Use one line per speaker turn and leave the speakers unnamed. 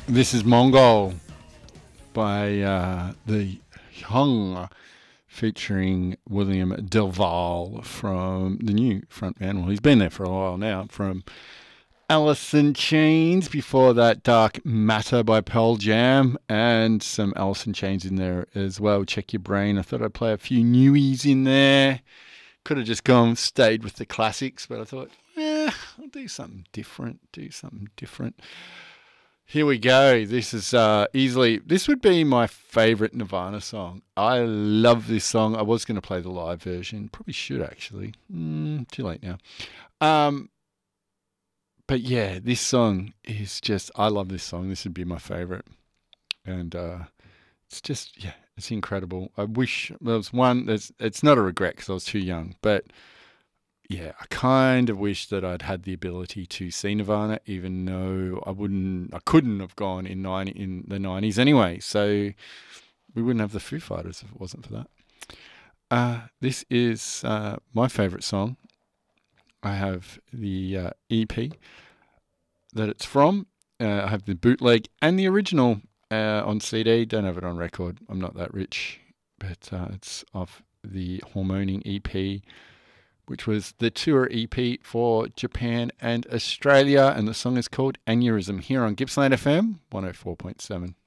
This is Mongol by the Hung, featuring William Delval from the new frontman. Well, he's been there for a while now. From Alice in Chains. Before that, Dark Matter by Pearl Jam, and some Alice in Chains in there as well. Check Your Brain. I thought I'd play a few newies in there. Could have just stayed with the classics, but I thought, I'll do something different. Here we go. This is this would be my favourite Nirvana song. I love this song. I was going to play the live version. Probably should, actually. Too late now. But yeah, this song is just, I love this song. This would be my favourite. And it's just, yeah, it's incredible. I wish there was one, it's not a regret because I was too young, but yeah, I kind of wish that I'd had the ability to see Nirvana, even though I couldn't have gone in the 90s anyway. So we wouldn't have the Foo Fighters if it wasn't for that. This is my favourite song. I have the EP that it's from. I have the bootleg and the original on CD. Don't have it on record. I'm not that rich, but it's off the Hormoning EP, which was the tour EP for Japan and Australia, and the song is called Aneurysm, here on Gippsland FM 104.7.